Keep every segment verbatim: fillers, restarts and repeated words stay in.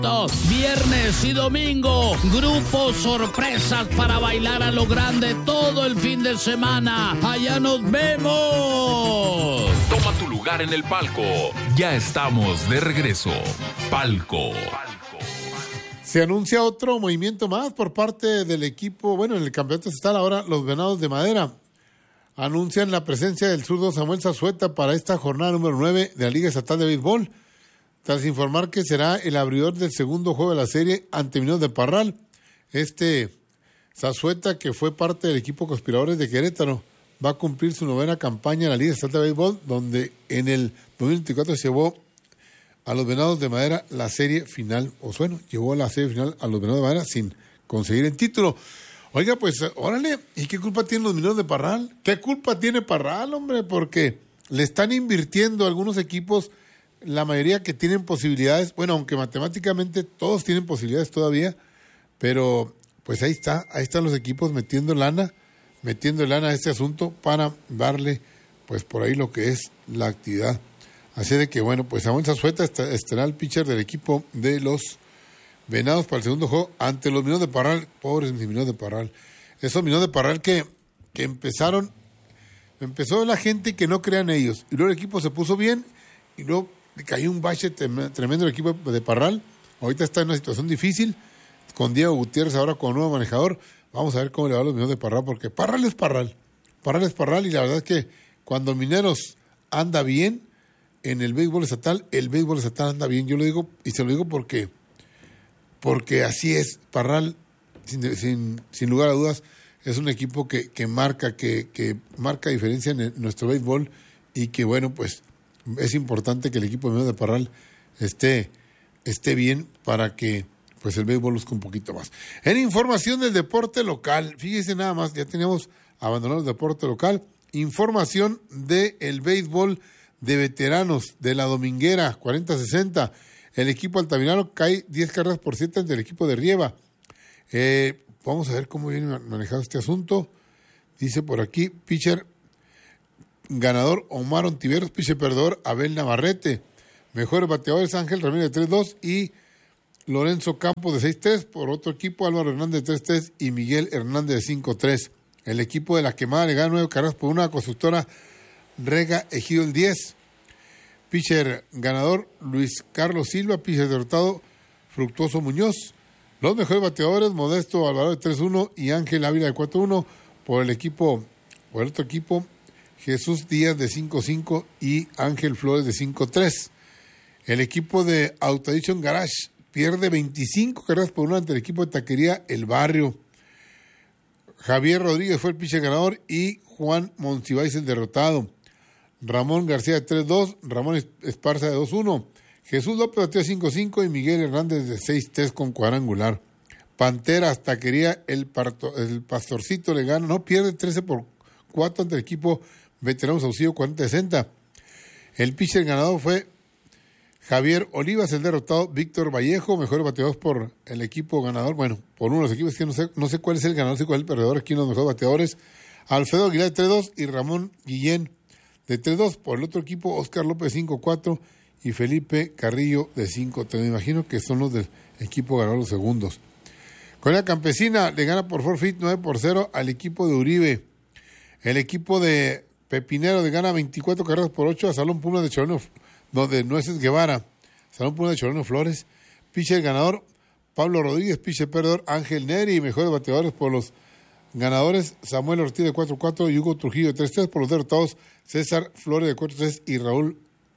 Viernes y domingo, grupos sorpresas para bailar a lo grande todo el fin de semana. ¡Allá nos vemos! Toma tu lugar en el palco. Ya estamos de regreso. Palco. Se anuncia otro movimiento más por parte del equipo, bueno, en el campeonato estatal ahora los Venados de Madera anuncian la presencia del zurdo Samuel Zazueta para esta jornada número nueve de la Liga Estatal de Béisbol, tras informar que será el abridor del segundo juego de la serie ante Mineros de Parral. Este Zazueta, que fue parte del equipo Conspiradores de Querétaro, va a cumplir su novena campaña en la Liga Estatal de Béisbol, donde en el dos mil veinticuatro se llevó a los Venados de Madera la serie final, o bueno, llevó la serie final a los Venados de Madera sin conseguir el título. Oiga, pues, órale, ¿y qué culpa tienen los Mineros de Parral? ¿Qué culpa tiene Parral, hombre? Porque le están invirtiendo algunos equipos, la mayoría que tienen posibilidades, bueno, aunque matemáticamente todos tienen posibilidades todavía, pero pues ahí está, ahí están los equipos metiendo lana, metiendo lana a este asunto para darle, pues por ahí lo que es la actividad. Así de que bueno, pues Samuel Zazueta estará el pitcher del equipo de los Venados para el segundo juego ante los Mineros de Parral, pobres Mineros de Parral. Esos Mineros de Parral que, que empezaron, empezó la gente que no crean ellos, y luego el equipo se puso bien, y luego cayó un bache tremendo el equipo de Parral. Ahorita está en una situación difícil con Diego Gutiérrez ahora como nuevo manejador. Vamos a ver cómo le va a los Mineros de Parral, porque Parral es Parral, Parral es Parral, y la verdad es que cuando Mineros anda bien en el béisbol estatal, el béisbol estatal anda bien. Yo lo digo, y se lo digo porque porque así es. Parral, sin, sin, sin lugar a dudas, es un equipo que, que marca, que, que marca diferencia en el, nuestro béisbol, y que bueno, pues es importante que el equipo de Mineros de Parral esté, esté bien para que pues el béisbol luzca un poquito más. En información del deporte local, fíjese nada más, ya teníamos abandonado el deporte local. Información del béisbol de veteranos de la Dominguera, cuarenta sesenta. El equipo altamirano cae diez carreras por siete ante el equipo de Rieva. Eh, vamos a ver cómo viene manejado este asunto. Dice por aquí, pitcher ganador Omar Ontiveros, pitcher perdedor Abel Navarrete. Mejores bateadores Ángel Ramírez de tres dos y Lorenzo Campos de seis tres. Por otro equipo, Álvaro Hernández de tres tres y Miguel Hernández de cinco tres. El equipo de La Quemada le gana nueve carreras por una, constructora Rega Ejido el diez. Pitcher ganador Luis Carlos Silva, pitcher derrotado Fructuoso Muñoz. Los mejores bateadores, Modesto Alvarado de tres uno y Ángel Ávila de cuatro uno. Por el equipo, por el otro equipo, Jesús Díaz de cinco cinco y Ángel Flores de cinco tres. El equipo de Auto Edition Garage pierde veinticinco carreras por una ante el equipo de Taquería El Barrio. Javier Rodríguez fue el pitcher ganador y Juan Monsiváis el derrotado. Ramón García de tres dos, Ramón Esparza de dos uno, Jesús López bateó de cinco cinco y Miguel Hernández de seis tres con cuadrangular. Panteras, Taquería, el, parto, el Pastorcito le gana, no pierde trece por cuatro ante el equipo Veteranos Auxilio cuarenta sesenta. El pitcher ganador fue Javier Olivas, el derrotado Víctor Vallejo, mejores bateadores por el equipo ganador, bueno, por uno de los equipos que no sé, no sé cuál es el ganador, sé cuál es el perdedor, aquí los mejores bateadores, Alfredo Aguilar de tres dos y Ramón Guillén de tres dos. Por el otro equipo, Oscar López de cinco cuatro y Felipe Carrillo de cinco tres. Me imagino que son los del equipo ganador los segundos. Corea Campesina le gana por forfeit nueve por cero al equipo de Uribe. El equipo de Pepinero le gana veinticuatro carreras por ocho a Salón Puma de Choleno, no, de Nueces Guevara. Salón Puma de Choleno Flores. Pitcher ganador Pablo Rodríguez, pitcher perdedor Ángel Neri, y mejores bateadores por los ganadores Samuel Ortiz de cuatro cuatro y Hugo Trujillo de tres tres. Por los derrotados César Flores de cuatro tres y Raúl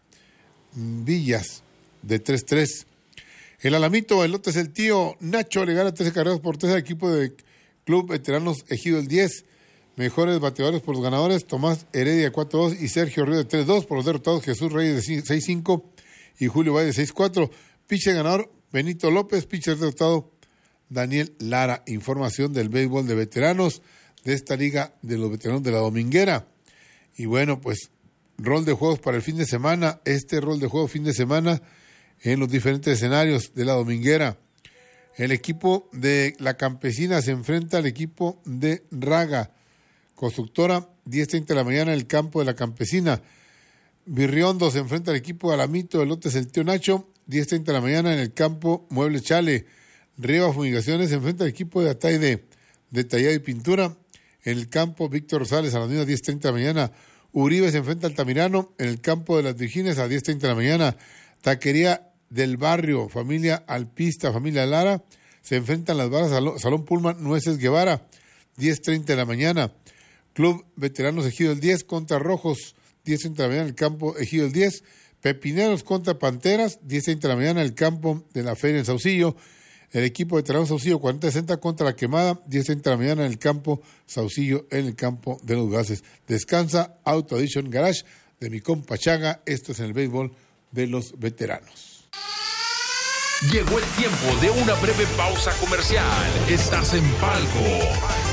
Villas de tres tres. El Alamito, el lote es el tío Nacho, le gana trece carreras por tres al equipo de Club Veteranos Ejido el diez. Mejores bateadores por los ganadores Tomás Heredia de cuatro dos y Sergio Río de tres dos. Por los derrotados Jesús Reyes de seis cinco y Julio Valle de seis cuatro. Pitcher ganador Benito López, pitcher derrotado Daniel Lara. Información del béisbol de veteranos de esta liga de los veteranos de la Dominguera. Y bueno, pues rol de juegos para el fin de semana. Este rol de juegos fin de semana en los diferentes escenarios de la Dominguera. El equipo de La Campesina se enfrenta al equipo de Raga. Constructora, diez treinta de la mañana en el campo de La Campesina. Virriondo se enfrenta al equipo de Alamito, el lote es el tío Nacho. diez treinta de la mañana en el campo Muebles Chale. Riva Fumigaciones se enfrenta al equipo de Atay de, de Tallado y Pintura. En el campo Víctor Rosales a las mismas diez treinta de la mañana. Uribe se enfrenta al Altamirano en el campo de las Virginias a las diez treinta de la mañana. Taquería del Barrio, familia Alpista, familia Lara, se enfrentan las barras Salón, Salón Pullman Nueces Guevara, diez treinta de la mañana. Club Veteranos Ejido el diez contra Rojos, diez treinta de la mañana en el campo Ejido el diez. Pepineros contra Panteras, diez treinta de la mañana en el campo de la Feria en Saucillo. El equipo veterano Saucillo cuarenta sesenta contra La Quemada, diez treinta de la mañana en el campo Saucillo, en el campo de los Gases. Descansa Auto Edition Garage de mi compa Chaga. Esto es en el béisbol de los veteranos. Llegó el tiempo de una breve pausa comercial. Estás en Palco.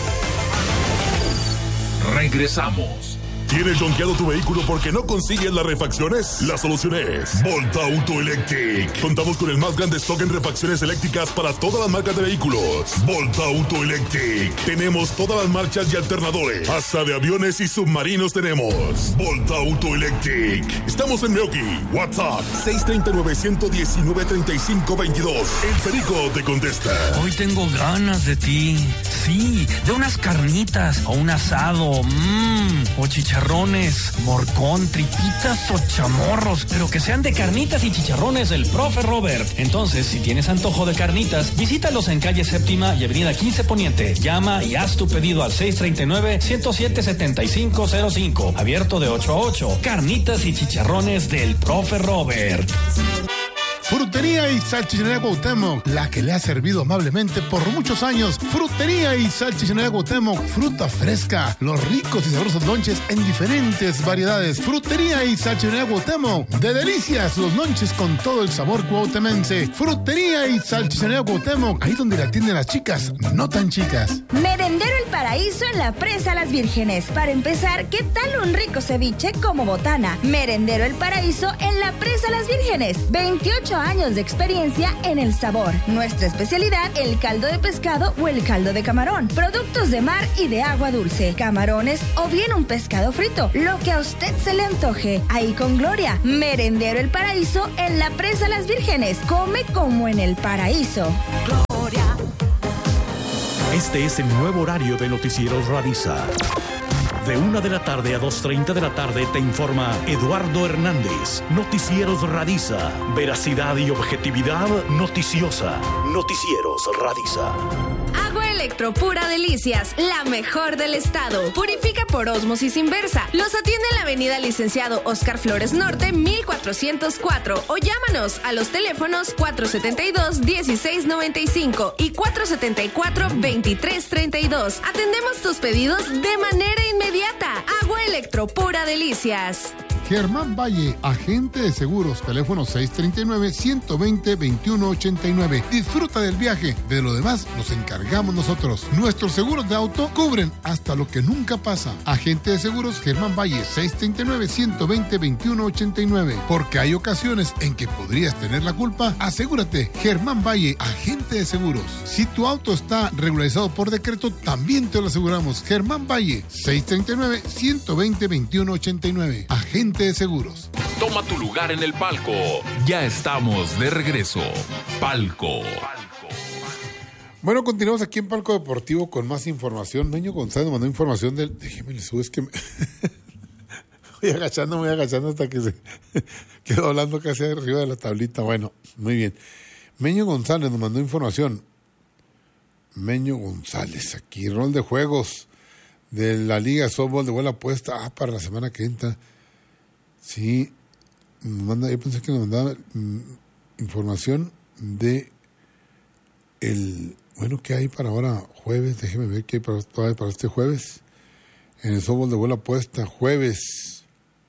Regresamos. ¿Tienes donkeado tu vehículo porque no consigues las refacciones? La solución es Volta Auto Electric. Contamos con el más grande stock en refacciones eléctricas para todas las marcas de vehículos. Volta Auto Electric. Tenemos todas las marchas y alternadores. Hasta de aviones y submarinos tenemos. Volta Auto Electric. Estamos en Meoki. WhatsApp seis tres nueve, uno uno nueve, tres cinco dos dos. El Perico te contesta. Hoy tengo ganas de ti. Sí, de unas carnitas o un asado. Mmm, o chicharrones, morcón, tripitas o chamorros, pero que sean de carnitas y chicharrones del profe Robert. Entonces, si tienes antojo de carnitas, visítalos en calle Séptima y avenida quince Poniente. Llama y haz tu pedido al seis tres nueve, uno cero siete, siete cinco cero cinco. Abierto de ocho a ocho. Carnitas y chicharrones del profe Robert. Frutería y Salchichonería Cuauhtémoc, la que le ha servido amablemente por muchos años. Frutería y Salchichonería Cuauhtémoc, fruta fresca, los ricos y sabrosos lonches en diferentes variedades. Frutería y Salchichonería Cuauhtémoc, de delicias los lonches con todo el sabor cuauhtemense. Frutería y Salchichonería Cuauhtémoc, ahí donde la atienden las chicas, no tan chicas. Merendero El Paraíso en la Presa Las Vírgenes. Para empezar, ¿qué tal un rico ceviche como botana? Merendero El Paraíso en la Presa Las Vírgenes. veintiocho años de experiencia en el sabor. Nuestra especialidad, el caldo de pescado o el caldo de camarón. Productos de mar y de agua dulce. Camarones o bien un pescado frito. Lo que a usted se le antoje. Ahí con Gloria. Merendero El Paraíso en la Presa Las Vírgenes. Come como en el paraíso. Gloria. Este es el nuevo horario de Noticieros Radisa. De una de la tarde a dos treinta de la tarde te informa Eduardo Hernández. Noticieros Radisa. Veracidad y objetividad noticiosa. Noticieros Radisa. Agua Electro Pura Delicias, la mejor del estado. Purifica por ósmosis inversa. Los atiende en la avenida Licenciado Oscar Flores Norte, mil cuatrocientos cuatro. O llámanos a los teléfonos cuatro siete dos, uno seis nueve cinco y cuatro siete cuatro, veintitrés treinta y dos. Atendemos tus pedidos de manera inmediata. Agua Electro Pura Delicias. Germán Valle, agente de seguros, teléfono seis tres nueve, uno dos cero, dos uno ocho nueve. Disfruta del viaje, de lo demás nos encargamos nosotros. Nuestros seguros de auto cubren hasta lo que nunca pasa. Agente de seguros Germán Valle, seis tres nueve, uno dos cero, dos uno ocho nueve. Porque hay ocasiones en que podrías tener la culpa. Asegúrate, Germán Valle, agente de seguros. Si tu auto está regularizado por decreto, también te lo aseguramos. Germán Valle, seis tres nueve, uno dos cero, dos uno ocho nueve. Agente de seguros. Toma tu lugar en el palco. Ya estamos de regreso. Palco. Bueno, continuamos aquí en Palco Deportivo con más información. Meño González nos mandó información del... Déjeme le subo, es que me... voy agachando, voy agachando hasta que se quedó hablando casi arriba de la tablita. Bueno, muy bien. Meño González nos mandó información. Meño González, aquí, rol de juegos de la Liga Softball de Bola Puesta. Ah, para la semana que entra. Sí, nos manda, yo pensé que nos mandaba mm, información de el, bueno, ¿qué hay para ahora jueves? Déjeme ver qué hay para, todavía para este jueves. En el softball de bola puesta, jueves.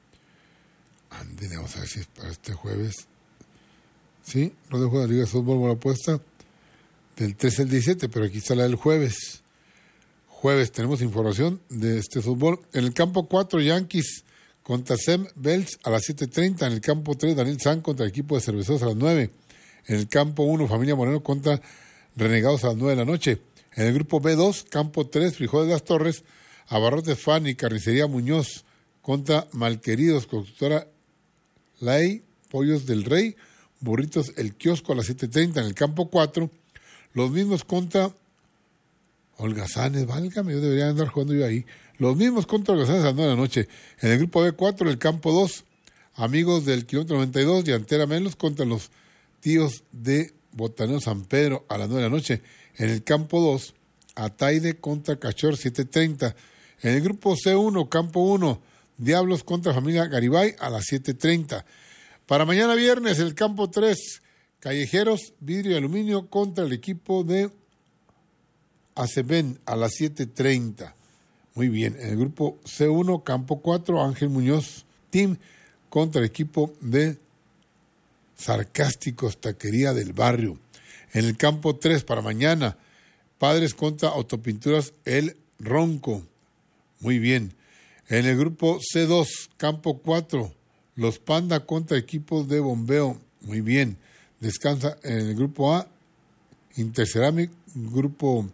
Ándale, vamos a ver si es para este jueves. Sí, no dejo de la Liga de Softball bola puesta del trece al diecisiete, pero aquí está la del jueves. Jueves tenemos información de este fútbol. En el campo cuatro, Yankees contra Sem Bells a las siete treinta. En el campo tres, Daniel San contra el equipo de Cerveceros a las nueve. En el campo uno, Familia Moreno contra Renegados a las nueve de la noche. En el grupo B dos, campo tres, Frijoles de las Torres, Abarrotes Fan y Carnicería Muñoz contra Malqueridos, Constructora Ley, Pollos del Rey, Burritos El Kiosco a las siete treinta. En el campo cuatro, los mismos contra Holgazanes, válgame, yo debería andar jugando yo ahí. Los mismos contra Holgazanes a las nueve de la noche. En el grupo B cuatro, el campo dos, Amigos del kilómetro noventa y dos, Llantera Melos contra los Tíos de Botanero San Pedro a las nueve de la noche. En el campo dos, Ataide contra Cachor, siete treinta. En el grupo C uno, campo uno, Diablos contra Familia Garibay a las siete treinta. Para mañana viernes, el campo tres, Callejeros, Vidrio y Aluminio contra el equipo de Aceben a las siete treinta. Muy bien. En el grupo C uno, campo cuatro, Ángel Muñoz Team contra el equipo de Sarcásticos Taquería del Barrio. En el campo tres, para mañana, Padres contra Autopinturas El Ronco. Muy bien. En el grupo C dos, campo cuatro, Los Panda contra equipos de bombeo. Muy bien. Descansa en el grupo A, Interceramic, grupo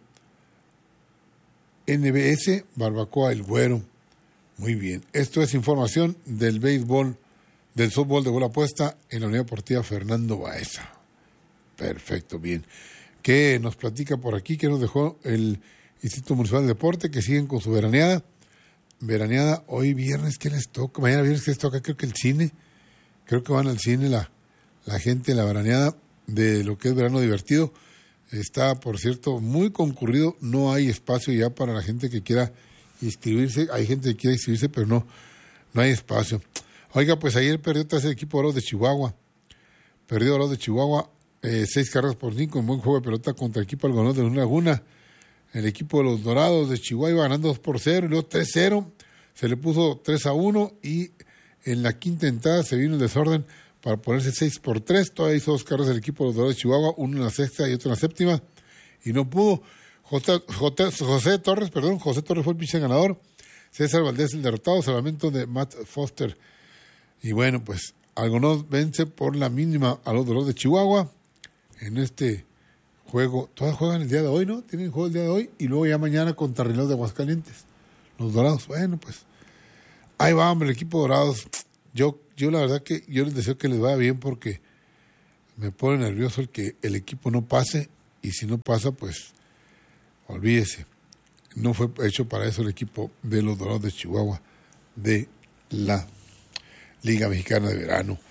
N B S, Barbacoa El Güero. Muy bien. Esto es información del béisbol, del softball de bola puesta en la Unidad Deportiva Fernando Baeza. Perfecto, bien. ¿Qué nos platica por aquí? ¿Qué nos dejó el Instituto Municipal de Deporte? Que siguen con su veraneada. Veraneada, hoy viernes, ¿qué les toca? Mañana viernes, ¿qué les toca? Creo que el cine. Creo que van al cine la, la gente, la veraneada de lo que es verano divertido. Está, por cierto, muy concurrido. No hay espacio ya para la gente que quiera inscribirse. Hay gente que quiere inscribirse, pero no, no hay espacio. Oiga, pues ayer perdió tras el equipo Dorados de Chihuahua. Perdió Dorados de Chihuahua, eh, seis carreras por cinco en buen juego de pelota contra el equipo Algodón de Luna Laguna. El equipo de los Dorados de Chihuahua iba ganando dos por cero, y luego tres cero. Se le puso tres a uno y en la quinta entrada se vino el desorden para ponerse seis por tres. Todavía hizo dos carreras el equipo de los Dorados de Chihuahua, uno en la sexta y otro en la séptima, y no pudo. José, José, José Torres, perdón, José Torres fue el pitcher ganador. César Valdés el derrotado, salvamento de Matt Foster. Y bueno, pues Algodón vence por la mínima a los Dorados de Chihuahua en este juego. Todas juegan el día de hoy, ¿no? Tienen juego el día de hoy y luego ya mañana contra Reloj de Aguascalientes. Los Dorados, bueno, pues ahí va, hombre, el equipo Dorados. Yo, yo la verdad que yo les deseo que les vaya bien porque me pone nervioso el que el equipo no pase, y si no pasa, pues olvídese. No fue hecho para eso el equipo de los Dorados de Chihuahua de la Liga Mexicana de Verano.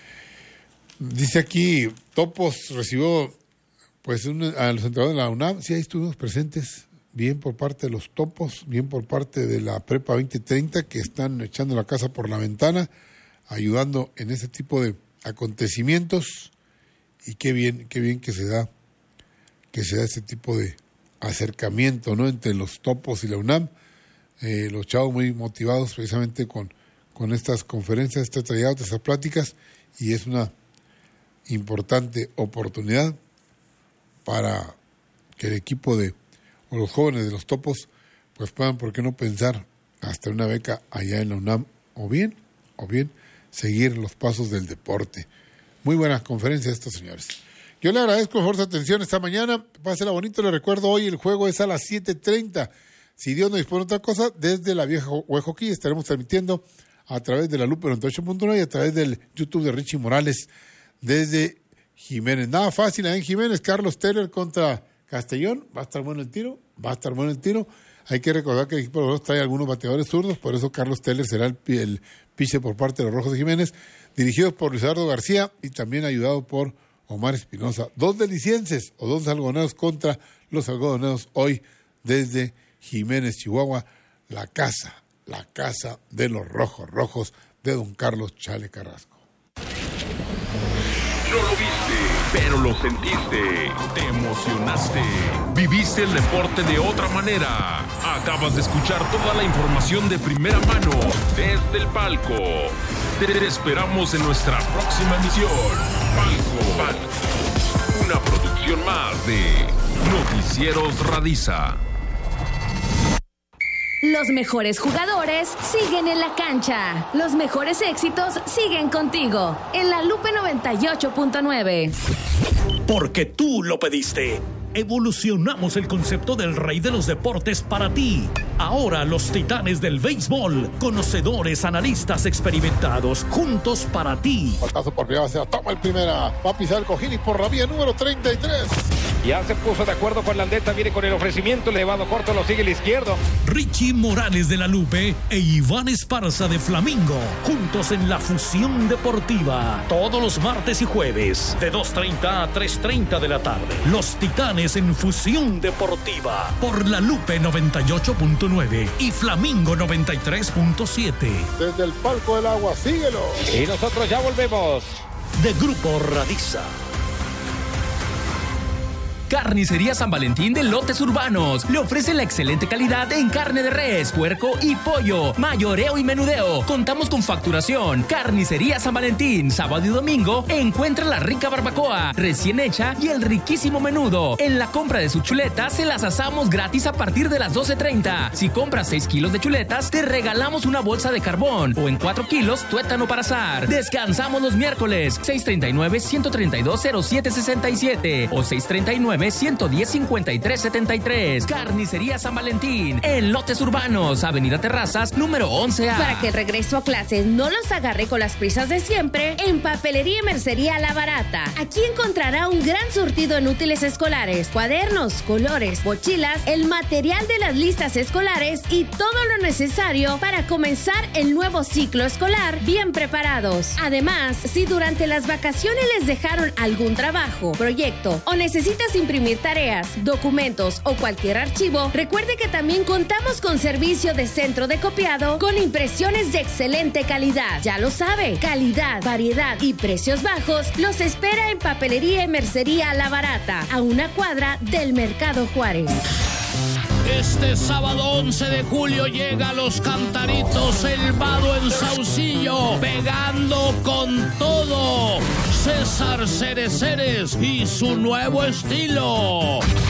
Dice aquí, Topos recibió pues un, a los entrenadores de la UNAM. Sí, ahí estuvimos presentes, bien por parte de los Topos, bien por parte de la Prepa veinte treinta, que están echando la casa por la ventana, ayudando en ese tipo de acontecimientos, y qué bien, qué bien que se da, que se da ese tipo de acercamiento, ¿no?, entre los Topos y la UNAM. Eh, los chavos muy motivados precisamente con, con estas conferencias, estas trayadas, estas pláticas, y es una importante oportunidad para que el equipo de, o los jóvenes de los Topos, pues puedan, ¿por qué no pensar hasta una beca allá en la UNAM, o bien, o bien seguir los pasos del deporte? Muy buena conferencia estos señores. Yo le agradezco por su atención esta mañana. Pásela bonito. Le recuerdo, hoy el juego es a las siete treinta. Si Dios no dispone otra cosa, desde la vieja Huejoquí estaremos transmitiendo a través de la Lupe noventa y ocho punto nueve y a través del YouTube de Richie Morales desde Jiménez. Nada fácil en Jiménez. Carlos Teller contra Castellón. Va a estar bueno el tiro. Va a estar bueno el tiro. Hay que recordar que el equipo de los Rojos trae algunos bateadores zurdos, por eso Carlos Teller será el, el pitcher por parte de los Rojos de Jiménez, dirigidos por Luis Eduardo García y también ayudado por Omar Espinosa. Dos delicienses o dos algodoneros contra los algodoneros hoy desde Jiménez, Chihuahua, la casa, la casa de los Rojos Rojos de don Carlos Chale Carrasco. No lo viste, pero lo sentiste. Te emocionaste. Viviste el deporte de otra manera. Acabas de escuchar toda la información de primera mano desde el palco. Te esperamos en nuestra próxima emisión. Palco, Palco. Una producción más de Noticieros Radiza. Los mejores jugadores siguen en la cancha. Los mejores éxitos siguen contigo. En la Lupe noventa y ocho punto nueve. Porque tú lo pediste. Evolucionamos el concepto del rey de los deportes para ti. Ahora los titanes del béisbol, conocedores, analistas experimentados, juntos para ti. Paso por primera, se la toma el primera. Va a pisar el cojín y por la vía número treinta y tres. Ya se puso de acuerdo con la aldeta, viene con el ofrecimiento, elevado corto, lo sigue el izquierdo. Richie Morales de la Lupe e Iván Esparza de Flamingo, juntos en la Fusión Deportiva. Todos los martes y jueves, de dos treinta a tres treinta de la tarde. Los Titanes en Fusión Deportiva, por la Lupe noventa y ocho punto nueve y Flamingo noventa y tres punto siete. Desde el palco del agua, síguelo. Y nosotros ya volvemos. De Grupo Radiza. Carnicería San Valentín de Lotes Urbanos le ofrece la excelente calidad en carne de res, puerco y pollo, mayoreo y menudeo. Contamos con facturación. Carnicería San Valentín, sábado y domingo encuentra la rica barbacoa recién hecha y el riquísimo menudo. En la compra de sus chuletas se las asamos gratis a partir de las doce treinta. Si compras seis kilos de chuletas te regalamos una bolsa de carbón o en cuatro kilos tuétano para asar. Descansamos los miércoles seis treinta y nueve, ciento treinta y dos, cero siete sesenta y siete o seis treinta y nueve, ciento diez, cincuenta y tres setenta y tres. Carnicería San Valentín en Lotes Urbanos, Avenida Terrazas, número once A. Para que el regreso a clases no los agarre con las prisas de siempre, en Papelería y Mercería La Barata. Aquí encontrará un gran surtido en útiles escolares, cuadernos, colores, mochilas, el material de las listas escolares y todo lo necesario para comenzar el nuevo ciclo escolar bien preparados. Además, si durante las vacaciones les dejaron algún trabajo, proyecto o necesitas imprimir tareas, documentos o cualquier archivo, recuerde que también contamos con servicio de centro de copiado con impresiones de excelente calidad. Ya lo sabe, calidad, variedad y precios bajos los espera en Papelería y Mercería La Barata, a una cuadra del Mercado Juárez. Este sábado once de julio llega a Los Cantaritos el Vado en Saucillo, pegando con todo. César Cereceres y su nuevo estilo.